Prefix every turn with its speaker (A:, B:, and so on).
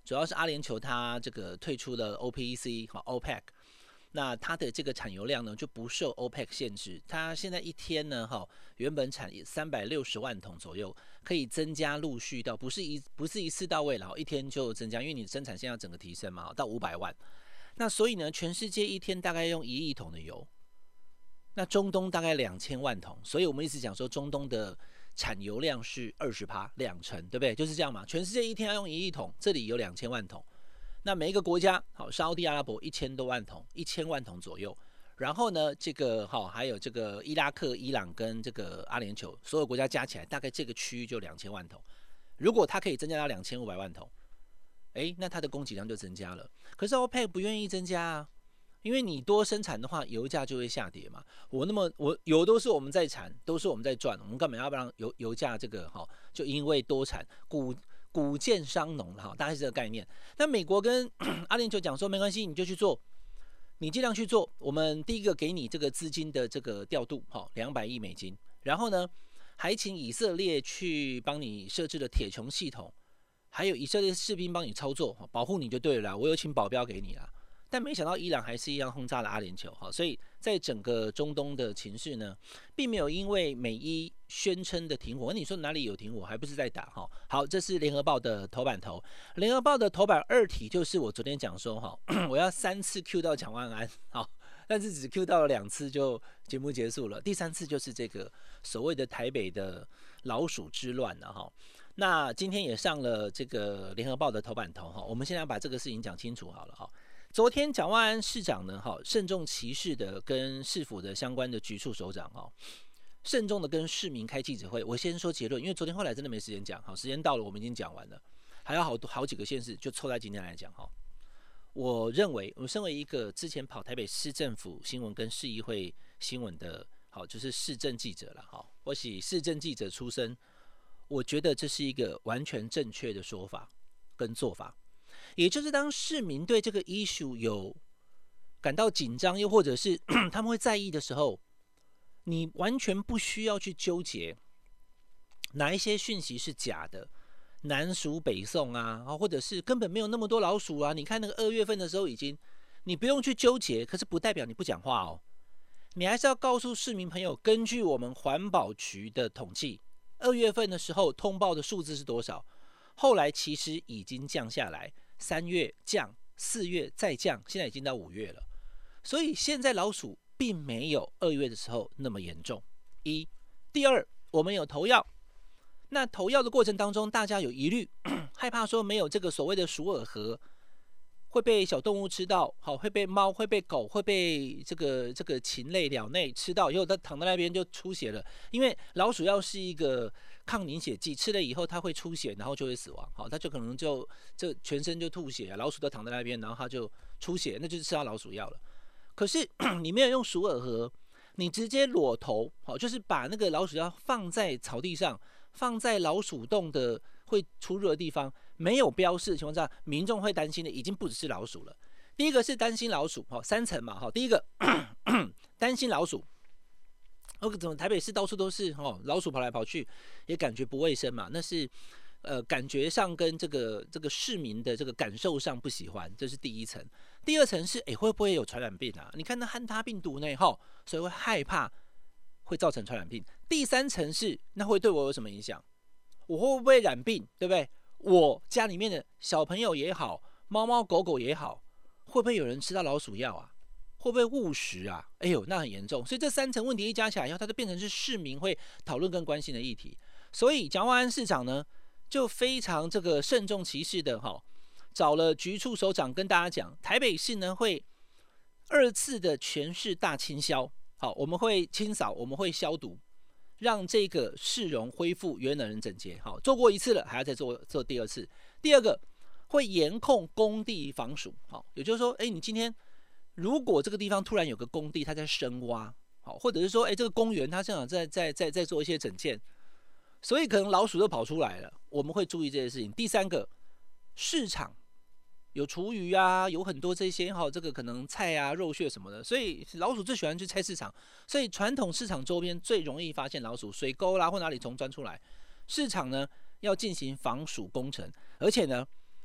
A: 主要是阿联酋它这个退出了 OPEC 和 OPEC。那它的这个产油量呢就不受 OPEC 限制，它现在一天呢原本产360万桶左右，可以增加陆续到不是一次到位了，一天就增加，因为你生产线要整个提升嘛，到500万。那所以呢，全世界一天大概用1亿桶的油，那中东大概2000万桶，所以我们一直讲说中东的产油量是20%，两成，对不对？就是这样嘛，全世界一天要用1亿桶，这里有2000万桶。那每一个国家，沙烏地阿拉伯1000多万桶，1000万桶左右。然后呢，这个还有这个伊拉克、伊朗跟这个阿联酋，所有国家加起来，大概这个区域就2000万桶。如果它可以增加到2500万桶，那它的供给量就增加了。可是 OPEC 不愿意增加啊，因为你多生产的话，油价就会下跌嘛。我油都是我们在产，都是我们在赚，我们干嘛要让油价这个就因为多产谷贱伤农了，大概是这个概念。那美国跟阿联酋讲说没关系，你就去做，你尽量去做。我们第一个给你这个资金的这个调度，200亿美金，然后呢，还请以色列去帮你设置了铁穹系统，还有以色列士兵帮你操作，保护你就对了啦，我有请保镖给你啦。但没想到伊朗还是一样轰炸了阿联酋，所以在整个中东的情势呢，并没有因为美伊宣称的停火，你说哪里有停火，还不是在打。好，这是联合报的头版头，联合报的头版二题就是我昨天讲说我要3次 Q 到蒋万安，但是只 Q 到了2次就节目结束了，第3次就是这个所谓的台北的老鼠之乱了那今天也上了这个联合报的头版头我们现在把这个事情讲清楚好了昨天蒋万安市长呢慎重其事的跟市府的相关的局处首长慎重的跟市民开记者会。我先说结论，因为昨天后来真的没时间讲，时间到了我们已经讲完了，还有好几个县市就凑在今天来讲我认为我身为一个之前跑台北市政府新闻跟市议会新闻的就是市政记者了我是市政记者出身，我觉得这是一个完全正确的说法跟做法。也就是当市民对这个 issue 有感到紧张，又或者是他们会在意的时候，你完全不需要去纠结哪一些讯息是假的，南属北宋啊，或者是根本没有那么多老鼠啊。你看那个2月份的时候你不用去纠结，可是不代表你不讲话你还是要告诉市民朋友，根据我们环保局的统计，2月份的时候通报的数字是多少？后来其实已经降下来，3月降，4月再降，现在已经到5月了。所以现在老鼠并没有2月的时候那么严重。第二，我们有投药，那投药的过程当中，大家有疑虑，害怕说没有这个所谓的鼠耳盒会被小动物吃到，会被猫、会被狗、会被这个禽类、鸟类吃到，以后它躺在那边就出血了。因为老鼠药是一个抗凝血剂，吃了以后它会出血，然后就会死亡。它就可能就全身就吐血，老鼠都躺在那边，然后它就出血，那就是吃到老鼠药了。可是你没有用鼠耳盒，你直接裸投，就是把那个老鼠药放在草地上，放在老鼠洞的会出入的地方，没有标示的情况下，民众会担心的已经不只是老鼠了。第一个是担心老鼠，3层嘛，第一个担心老鼠，怎么台北市到处都是老鼠跑来跑去，也感觉不卫生嘛，那是感觉上跟这个市民的这个感受上不喜欢，这是第一层。第二层是会不会有传染病啊？你看那汉他病毒呢所以会害怕会造成传染病。第三层是那会对我有什么影响？我会不会染病，对不对？我家里面的小朋友也好，猫猫狗狗也好，会不会有人吃到老鼠药啊？会不会误食啊？那很严重。所以这3层问题一加起来以后，它就变成是市民会讨论跟关心的议题。所以蒋万安市长呢，就非常这个慎重其事的找了局处首长跟大家讲，台北市呢会2次的全市大清消，我们会清扫，我们会消毒，让这个市容恢复原能人整洁。做过1次了，还要再做第2次。第二个会严控工地防鼠，也就是说，你今天如果这个地方突然有个工地，它在深挖，或者是说，这个公园它正好在做一些整建，所以可能老鼠都跑出来了，我们会注意这些事情。第三个，市场有厨余啊，有很多这些这个可能菜啊、肉屑什么的，所以老鼠最喜欢去菜市场，所以传统市场周边最容易发现老鼠，水沟啦或哪里从钻出来，市场呢要进行防鼠工程，而且呢